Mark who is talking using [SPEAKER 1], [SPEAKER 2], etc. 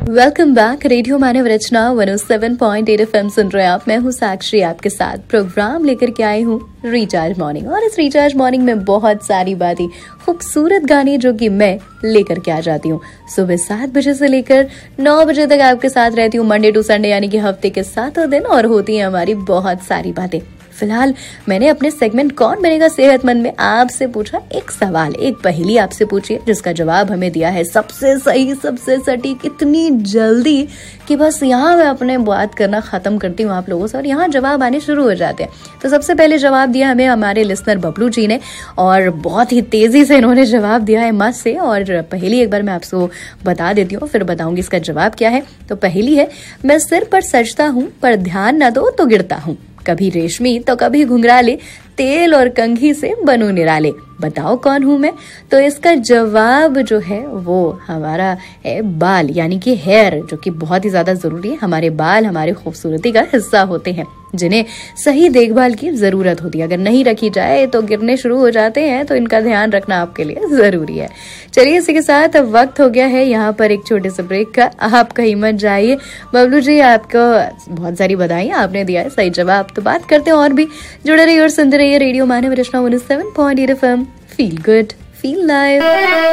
[SPEAKER 1] Welcome back. Radio मानव रचना 107.8 FM सुन रहे हैं आप। मैं हूँ साक्षी, आपके साथ प्रोग्राम लेकर के आई हूँ रिचार्ज मॉर्निंग। और इस रिचार्ज मॉर्निंग में बहुत सारी बातें, खूबसूरत गाने जो कि मैं लेकर के आ जाती हूँ। सुबह 7 बजे से लेकर 9 बजे तक आपके साथ रहती हूँ, मंडे टू संडे, यानी कि हफ्ते के 7 दिन, और होती है हमारी बहुत सारी बातें। फिलहाल मैंने अपने सेगमेंट कौन बनेगा सेहतमंद में आपसे पूछा एक सवाल, एक पहेली आपसे पूछिए, जिसका जवाब हमें दिया है सबसे सही, सबसे सटीक, इतनी जल्दी कि बस यहाँ मैं अपने बात करना खत्म करती हूँ आप लोगों से और यहाँ जवाब आने शुरू हो जाते हैं। तो सबसे पहले जवाब दिया हमें हमारे लिसनर बबलू जी ने, और बहुत ही तेजी से इन्होंने जवाब दिया है मस्त से। और पहेली एक बार मैं आपको बता देती हूँ, फिर बताऊंगी इसका जवाब क्या है। तो पहेली है, मैं सिर पर सजता हूँ पर ध्यान न दो तो गिरता हूँ, कभी रेशमी तो कभी घुंघराले, तेल और कंघी से बनूं निराले, बताओ कौन हूं मैं। तो इसका जवाब जो है वो हमारा है बाल, यानी कि हेयर, जो कि बहुत ही ज्यादा जरूरी है। हमारे बाल हमारे खूबसूरती का हिस्सा होते हैं, जिन्हें सही देखभाल की जरूरत होती है। अगर नहीं रखी जाए तो गिरने शुरू हो जाते हैं, तो इनका ध्यान रखना आपके लिए जरूरी है। चलिए, इसी के साथ अब वक्त हो गया है यहाँ पर एक छोटे से ब्रेक का। आप कहीं मत जाइए। बबलू जी, आपको बहुत सारी बधाइयां, आपने दिया है सही जवाब। तो बात करते हैं और भी, जुड़े रहिए और सुनते रहिए रेडियो मानव रचना 107.8 FM। Feel good, feel live.